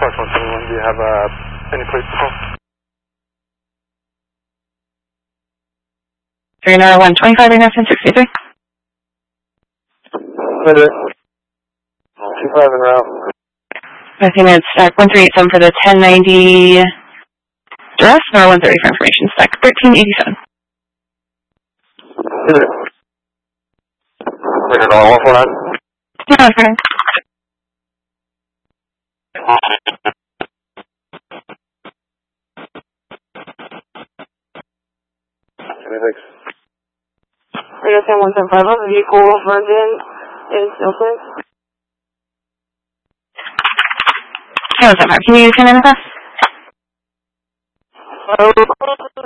Fox 171, do you have any place to call? 39125, Ignition 63. Wait a minute. 25 en route. I think it's stack 1387 for the 1090 dress, nor 130 for information. Stack 1387. Is it? Wait, no, 149? No, it's fine. Thanks. Radio 10175, the vehicle runs in Snowflake. Can you send in the class? Hello?